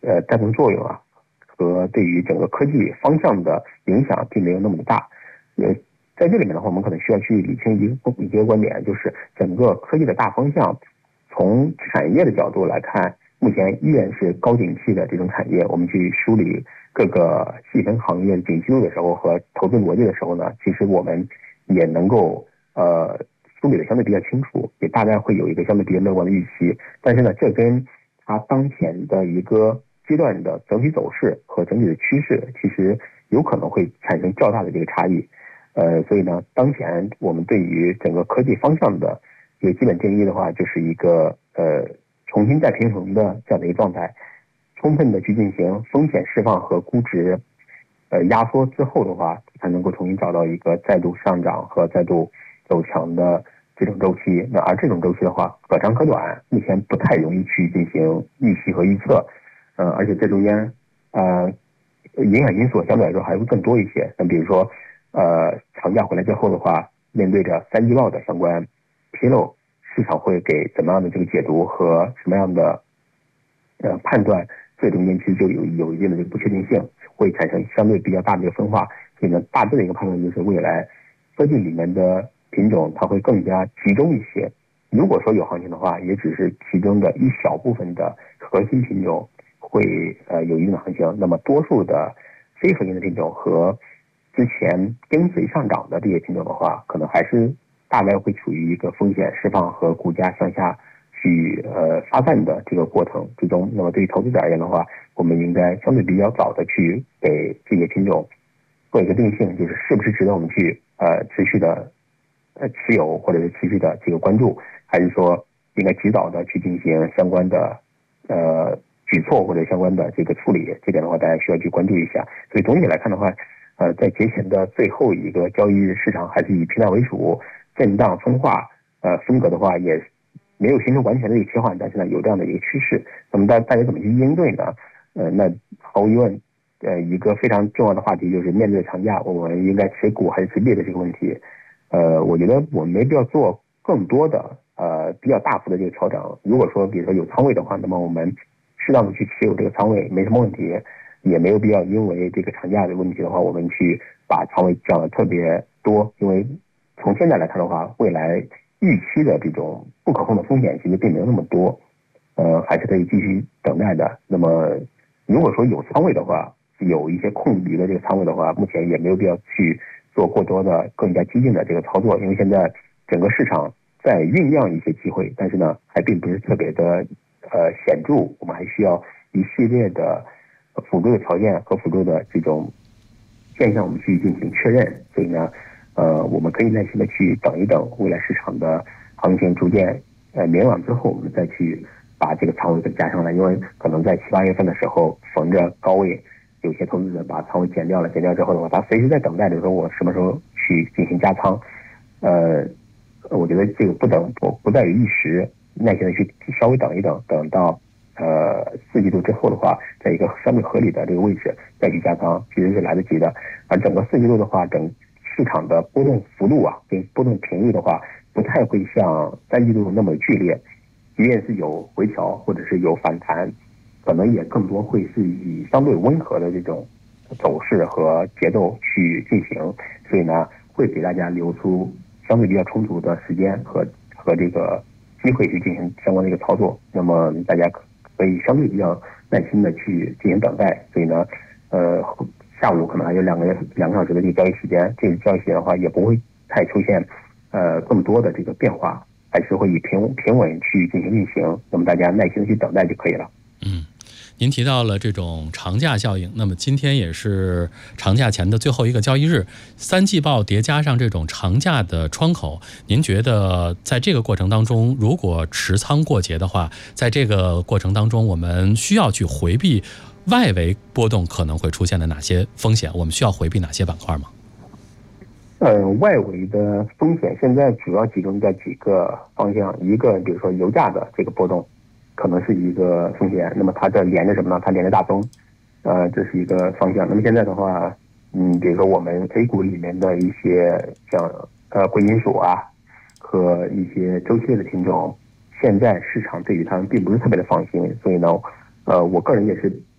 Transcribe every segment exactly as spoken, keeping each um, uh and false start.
呃带动作用啊，和对于整个科技方向的影响并没有那么的大。呃，在这里面的话，我们可能需要去理清一个一个观点，就是整个科技的大方向，从产业的角度来看，目前依然是高景气的这种产业。我们去梳理各个细分行业景气度的时候和投资逻辑的时候呢，其实我们也能够呃梳理的相对比较清楚，也大概会有一个相对比较乐观的预期。但是呢，这跟它当前的一个阶段的整体走势和整体的趋势，其实有可能会产生较大的这个差异。呃，所以呢，当前我们对于整个科技方向的一个基本定义的话，就是一个呃重新再平衡的这样的一个状态，充分的去进行风险释放和估值呃压缩之后的话，才能够重新找到一个再度上涨和再度走强的这种周期。那而这种周期的话，可长可短，目前不太容易去进行预期和预测。呃，而且这中间呃影响因素相对来说还会更多一些。那比如说呃长假回来之后的话，面对着三季报的相关披露，市场会给怎么样的这个解读和什么样的呃判断，这中间其实就有有一定的这个不确定性，会产生相对比较大的一个分化。所以呢，大致的一个判断就是未来科技里面的品种它会更加集中一些。如果说有行情的话，也只是其中的一小部分的核心品种会呃有一定的行情，那么多数的非核心的品种和之前跟随上涨的这些品种的话，可能还是大概会处于一个风险释放和股价向下去呃发散的这个过程之中。那么对于投资者而言的话，我们应该相对比较早的去给这些品种做一个定性，就是是不是值得我们去呃持续的呃持有或者是持续的这个关注，还是说应该及早的去进行相关的呃举措或者相关的这个处理。这点的话，大家需要去关注一下。所以总体来看的话，呃，在节前的最后一个交易日，市场还是以平淡为主，震荡分化，呃，风格的话也没有形成完全的一个切换，但是呢，有这样的一个趋势。那么大大家怎么去应对呢？呃，那毫无疑问，呃，一个非常重要的话题就是面对长假，我们应该持股还是持币的这个问题。呃，我觉得我们没必要做更多的呃比较大幅的这个调整。如果说比如说有仓位的话，那么我们适当的去持有这个仓位没什么问题，也没有必要因为这个长假的问题的话，我们去把仓位降得特别多。因为从现在来看的话，未来预期的这种不可控的风险其实并没有那么多，呃，还是可以继续等待的。那么如果说有仓位的话，有一些空余的这个仓位的话，目前也没有必要去做过多的更加激进的这个操作，因为现在整个市场在酝酿一些机会，但是呢，还并不是特别的呃显著，我们还需要一系列的辅助的条件和辅助的这种现象，我们去进行确认。所以呢，呃，我们可以耐心的去等一等未来市场的行情逐渐呃明朗之后，我们再去把这个仓位给加上来。因为可能在七八月份的时候逢着高位，有些投资者把仓位减掉了，减掉之后的话，他随时在等待着说我什么时候去进行加仓。呃，我觉得这个不等不不在于一时，耐心的去稍微等一等，等到呃四季度之后的话，在一个相对合理的这个位置再去加仓，其实是来得及的。而整个四季度的话，整市场的波动幅度啊，跟波动频率的话，不太会像三季度那么剧烈。即便是有回调或者是有反弹，可能也更多会是以相对温和的这种走势和节奏去进行。所以呢，会给大家留出相对比较充足的时间和和这个机会去进行相关的一个操作。那么大家可以相对比较耐心的去进行等待。所以呢，呃，下午可能还有两个两个小时的这个交易时间，这个交易时间的话也不会太出现呃更多的这个变化，还是会以平平稳去进行运行。那么大家耐心的去等待就可以了。 嗯。您提到了这种长假效应，那么今天也是长假前的最后一个交易日，三季报叠加上这种长假的窗口，您觉得在这个过程当中，如果持仓过节的话，在这个过程当中我们需要去回避外围波动可能会出现的哪些风险？我们需要回避哪些板块吗？ 呃，外围的风险现在主要集中在几个方向，一个比如说油价的这个波动，可能是一个风险。那么它这连着什么呢？它连着大宗，呃，这是一个方向。那么现在的话，嗯，比如说我们 A 股里面的一些像呃贵金属啊和一些周期类的品种，现在市场对于它们并不是特别的放心。所以呢，呃，我个人也是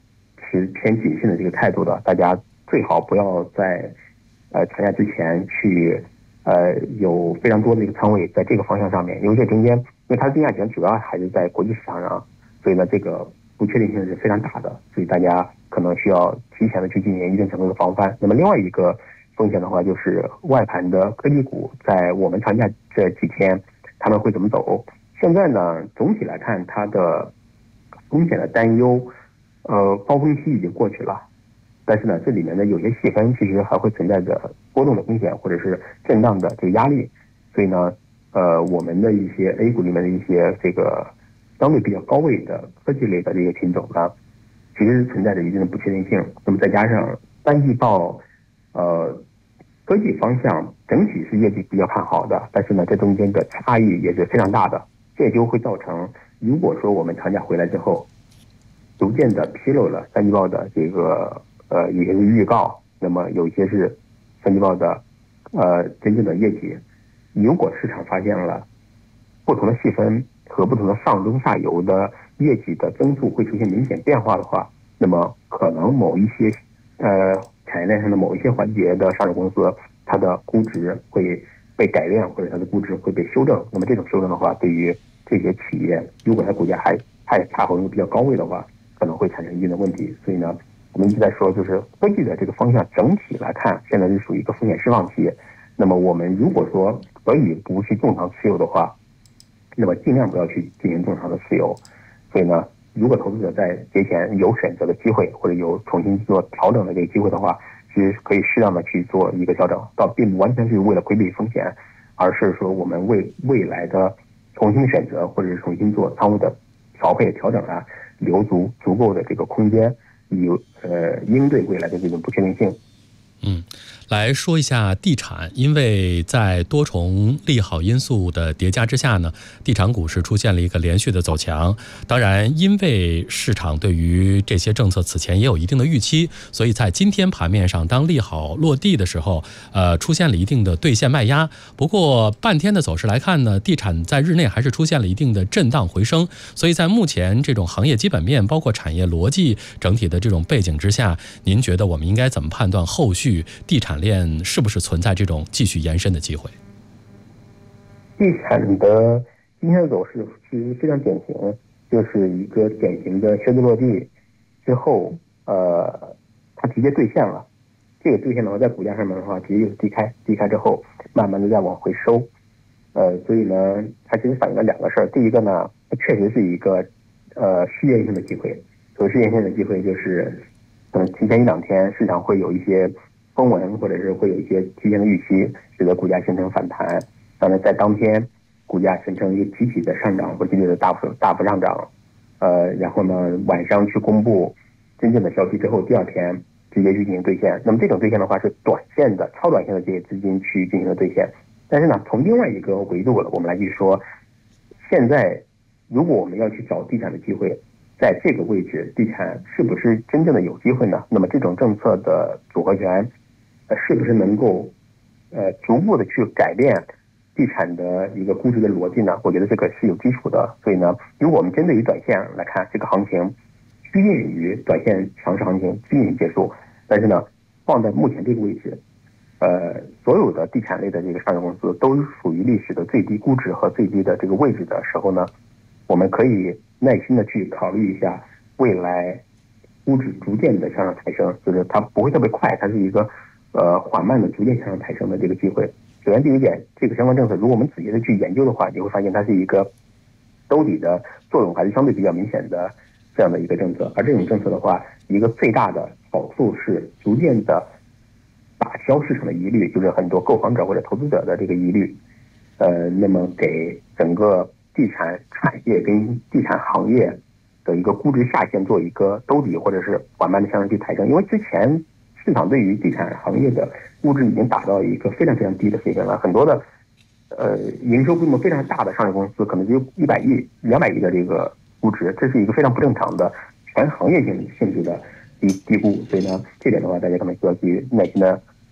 持偏谨慎的这个态度的，大家最好不要在呃长假之前去呃有非常多的一个仓位在这个方向上面，因为这中间，因为它的定价权主要还是在国际市场上，所以呢这个不确定性是非常大的，所以大家可能需要提前的去进行一定程度的防范。那么另外一个风险的话，就是外盘的科技股在我们长假这几天他们会怎么走？现在呢，总体来看，它的风险的担忧，呃，高峰期已经过去了，但是呢，这里面的有些细分其实还会存在着波动的风险，或者是震荡的这个压力。所以呢，呃，我们的一些 A 股里面的一些这个相对比较高位的科技类的这个品种呢，其实是存在着一定的不确定性。那么再加上三季报，呃。科技方向整体是业绩比较看好的，但是呢，这中间的差异也是非常大的，这也就会造成，如果说我们长假回来之后，逐渐的披露了三季报的这个呃有些是预告，那么有一些是三季报的呃真正的业绩，如果市场发现了不同的细分和不同的上中下游的业绩的增速会出现明显变化的话，那么可能某一些呃。产业链上的某一些环节的上市公司，它的估值会被改变，或者它的估值会被修正。那么这种修正的话，对于这些企业，如果它股价还还恰好又比较高位的话，可能会产生一定的问题。所以呢，我们一直在说，就是科技的这个方向整体来看，现在是属于一个风险释放期。那么我们如果说可以不去重仓持有的话，那么尽量不要去进行重仓的持有。所以呢，如果投资者在节前有选择的机会，或者有重新做调整的这个机会的话，其实可以适当的去做一个调整，倒并不完全是为了规避风险，而是说我们为未来的重新选择或者是重新做仓位的调配调整啊，留足足够的这个空间，以呃应对未来的这种不确定性。 嗯，来说一下地产，因为在多重利好因素的叠加之下呢，地产股市出现了一个连续的走强。当然，因为市场对于这些政策此前也有一定的预期，所以在今天盘面上，当利好落地的时候，呃，出现了一定的兑现卖压。不过半天的走势来看呢，地产在日内还是出现了一定的震荡回升。所以在目前这种行业基本面，包括产业逻辑整体的这种背景之下，您觉得我们应该怎么判断后续地产链是不是存在这种继续延伸的机会？ 地产的今天的走势其实非常典型，就是一个典型的靴子落地之后，呃，它直接兑现了。这个兑现的话，在股价上面的话，直接就是低开，低开之后，慢慢的再往回收。呃，所以呢，它其实反映了两个事儿。第一个呢，它确实是一个呃事件性的机会。所谓事件性的机会，就是可能提前一两天市场会有一些风闻，或者是会有一些提前的预期，使得股价形成反弹。然后呢，在当天股价形成一个集体的上涨或集体的大幅大幅上涨。呃，然后呢，晚上去公布真正的消息之后，第二天直接去进行兑现。那么这种兑现的话，是短线的、超短线的这些资金去进行的兑现。但是呢，从另外一个维度了，我们来去说，现在如果我们要去找地产的机会，在这个位置，地产是不是真正的有机会呢？那么这种政策的组合拳，呃，是不是能够呃逐步的去改变地产的一个估值的逻辑呢？我觉得这个是有基础的。所以呢，如果我们针对于短线来看，这个行情趋近于短线强势行情趋近于结束，但是呢，放在目前这个位置，呃，所有的地产类的这个上市公司都属于历史的最低估值和最低的这个位置的时候呢，我们可以耐心的去考虑一下未来估值逐渐的向上抬升，就是它不会特别快，它是一个呃缓慢的逐渐向上抬升的这个机会。首先第一点，这个相关政策如果我们仔细的去研究的话，你会发现它是一个兜底的作用还是相对比较明显的这样的一个政策。而这种政策的话，一个最大的好处是逐渐的打消市场的疑虑，就是很多购房者或者投资者的这个疑虑，呃，那么给整个地产产业跟地产行业的一个估值下限做一个兜底，或者是缓慢的向上去抬升。因为之前市场对于地产行业的估值已经达到一个非常非常低的水平了，很多的呃营收规模非常大的上市公司可能只有一百亿、两百亿的这个估值，这是一个非常不正常的全行业性性质的低低估。所以呢，这点的话，大家可能需要去耐心的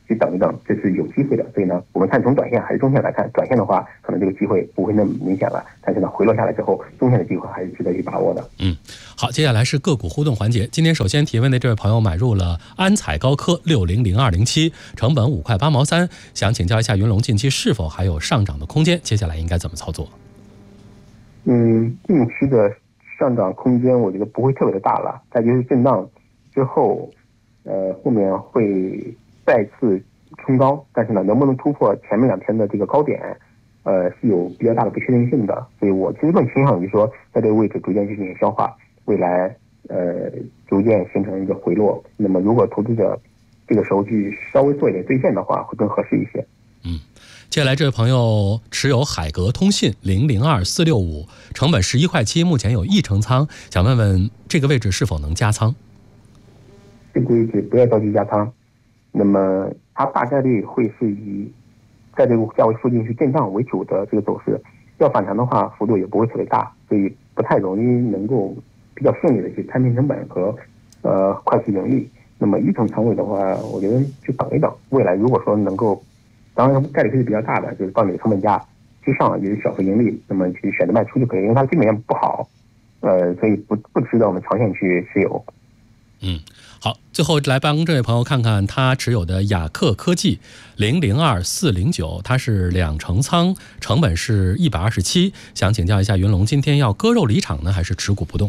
去等一等，这是有机会的。所以呢，我们看从短线还是中线来看，短线的话可能这个机会不会那么明显了，但是呢回落下来之后，中线的机会还是值得去把握的。 嗯，好，接下来是个股互动环节。今天首先提问的这位朋友买入了安采高科六零零二零七，成本五块八毛三，想请教一下云龙近期是否还有上涨的空间？接下来应该怎么操作？ 嗯，近期的上涨空间我觉得不会特别的大了，再就是震荡之后，呃，后面会再次冲高，但是呢，能不能突破前面两天的这个高点，呃，是有比较大的不确定性的。所以我其实更倾向于说，在这个位置逐渐去进行消化，未来呃逐渐形成一个回落。那么，如果投资者这个时候去稍微做一点兑现的话，会更合适一些。 嗯。接下来这位朋友持有海格通信零零二四六五，成本十一块七，目前有一成仓，想问问这个位置是否能加仓？ 这个位置不要着急加仓，那么它大概率会是以在这个价位附近去震荡为主的这个走势，要反弹的话幅度也不会特别大，所以不太容易能够比较顺利的去摊平成本和呃快速盈利。那么一成仓位的话，我觉得就等一等，未来如果说能够，当然概率是比较大的，就是到你的成本价之上也是小幅盈利，那么去选择卖出就可以，因为它基本面不好，呃，所以不不值得我们长线去持有。 嗯，好，最后来帮这位朋友看看他持有的雅克科技零零二四零九，它是两成仓，成本是一百二十七，想请教一下云龙，今天要割肉离场呢，还是持股不动？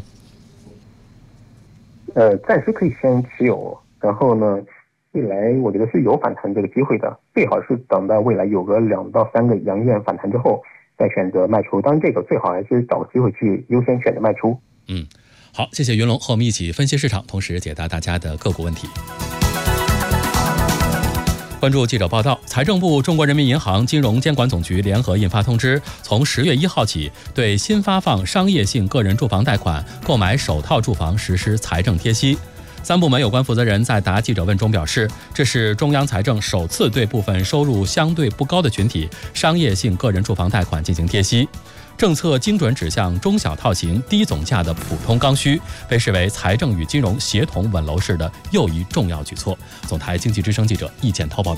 呃，暂时可以先持有，然后呢，未来我觉得是有反弹这个机会的，最好是等到未来有个两到三个阳线反弹之后再选择卖出，当然这个最好还是找个机会去优先选择卖出。 嗯。好，谢谢云龙和我们一起分析市场，同时解答大家的个股问题。关注记者报道，财政部、中国人民银行、金融监管总局联合印发通知，从十月一号起，对新发放商业性个人住房贷款购买首套住房实施财政贴息。三部门有关负责人在答记者问中表示，这是中央财政首次对部分收入相对不高的群体商业性个人住房贷款进行贴息。政策精准指向中小套型、低总价的普通刚需，被视为财政与金融协同稳楼市的又一重要举措。总台经济之声记者易建涛报道。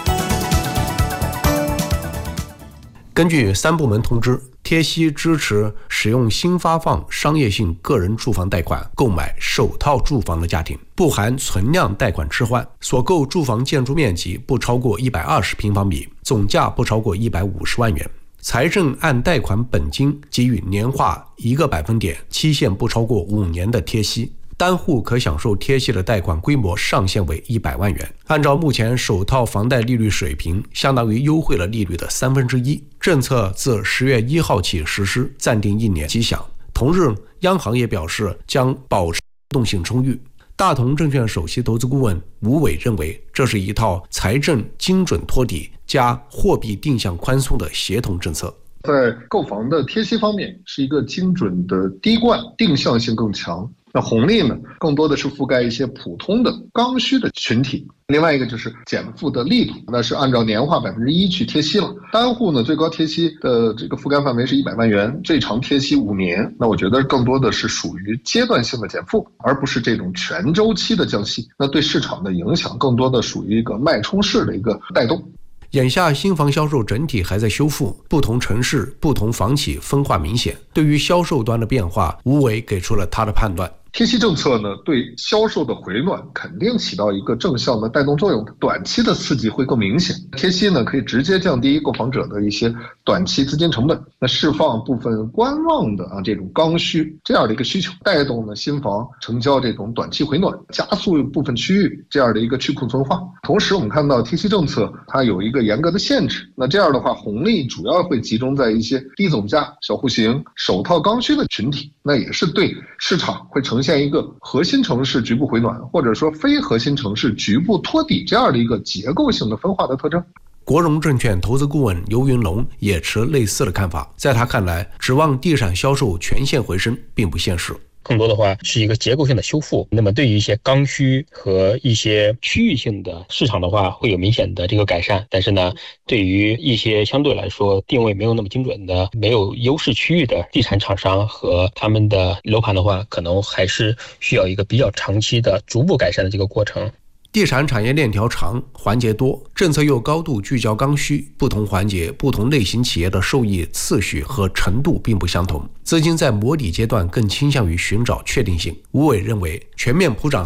根据三部门通知，贴息支持使用新发放商业性个人住房贷款购买首套住房的家庭，不含存量贷款置换，所购住房建筑面积不超过一百二十平方米，总价不超过一百五十万元。财政按贷款本金给予年化一个百分点，期限不超过五年的贴息，单户可享受贴息的贷款规模上限为一百万元。按照目前首套房贷利率水平，相当于优惠了利率的三分之一。政策自十月一号起实施，暂定一年期响。同日，央行也表示将保持动性充裕。大同证券首席投资顾问吴伟认为，这是一套财政精准托底加货币定向宽松的协同政策。 在购房的贴息方面，是一个精准的滴灌，定向性更强。那红利呢，更多的是覆盖一些普通的刚需的群体。另外一个就是减负的力度，那是按照年化百分之一去贴息了。单户呢，最高贴息的这个覆盖范围是一百万元，最长贴息五年。那我觉得更多的是属于阶段性的减负，而不是这种全周期的降息。那对市场的影响，更多的属于一个脉冲式的一个带动。 眼下新房销售整体还在修复，不同城市、不同房企分化明显。对于销售端的变化，吴伟给出了他的判断。 贴息政策呢，对销售的回暖肯定起到一个正向的带动作用的，短期的刺激会更明显。贴息呢，可以直接降低购房者的一些短期资金成本，那释放部分观望的啊这种刚需这样的一个需求，带动呢新房成交这种短期回暖，加速部分区域这样的一个去库存化。同时，我们看到贴息政策它有一个严格的限制，那这样的话，红利主要会集中在一些低总价、小户型、首套刚需的群体，那也是对市场会呈现一个核心城市局部回暖，或者说非核心城市局部托底这样的一个结构性的分化的特征。 国融证券投资顾问游云龙也持类似的看法，在他看来，指望地产销售全线回升并不现实。 更多的话是一个结构性的修复，那么对于一些刚需和一些区域性的市场的话会有明显的这个改善，但是呢，对于一些相对来说定位没有那么精准的、没有优势区域的地产厂商和他们的楼盘的话，可能还是需要一个比较长期的逐步改善的这个过程。 地地产产业链条长，环节多，政策又高度聚焦刚需，不同环节、不同类型企业的受益次序和程度并不相同，资金在摸底阶段更倾向于寻找确定性。吴伟认为，全面普涨